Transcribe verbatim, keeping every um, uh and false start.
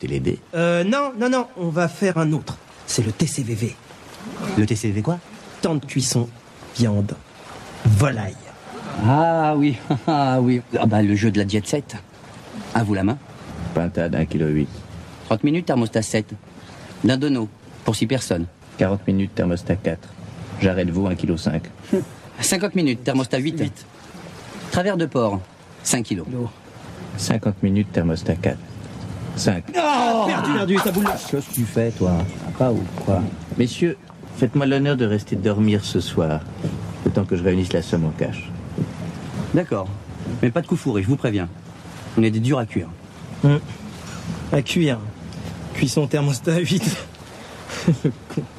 T L D. Euh, non, non, non, on va faire un autre. C'est le T C V V. Le T C V quoi? Temps de cuisson, viande, volaille. Ah oui, ah oui. Ah bah le jeu de la jet set. À vous la main. Pintade, un virgule huit kilos. trente minutes, thermostat sept. D'un dono, pour six personnes. quarante minutes, thermostat quatre. J'arrête vous, un virgule cinq kilos. cinquante minutes, thermostat huit. huit. Travers de porc, cinq kilos. cinquante minutes, thermostat quatre. cinq. Oh, perdu, perdu, ta boule. Qu'est-ce que tu fais, toi? Pas ou quoi? Messieurs, faites-moi l'honneur de rester dormir ce soir, le temps que je réunisse la somme en cash. D'accord. Mais pas de coup fourré, je vous préviens. On est des durs à cuire. Hum. À cuire. Cuisson thermostat huit. Le con.